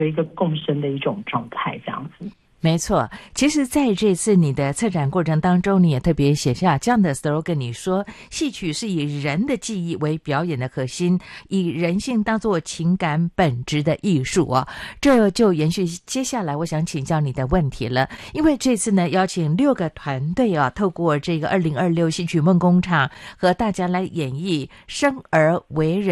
有一个共生的一种状态这样子。 没错，其实在这次你的策展过程当中，你也特别写下这样的 slogan， 你说戏曲是以人的记忆为表演的核心，以人性当作情感本质的艺术啊。这就延续接下来我想请教你的问题了，因为这次呢邀请6个团队啊，透过这个2026戏曲梦工厂和大家来演绎生而为人